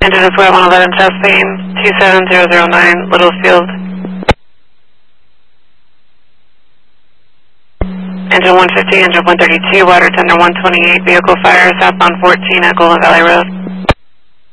Engine is Square 111 testing, 27009 Littlefield. Engine 150, engine 132, water tender 128, vehicle fire, southbound 14 at Golden Valley Road.